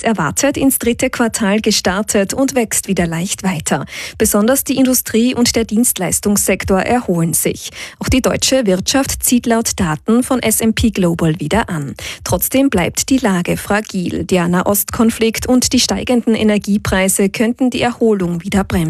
erwartet ins dritte Quartal gestartet und wächst wieder leicht weiter. Besonders die Industrie und der Dienstleistungssektor erholen sich. Auch die deutsche Wirtschaft zieht laut Daten von S&P Global wieder an. Trotzdem bleibt die Lage fragil. Der Nahostkonflikt und die steigenden Energiepreise könnten die Erholung wieder bremsen.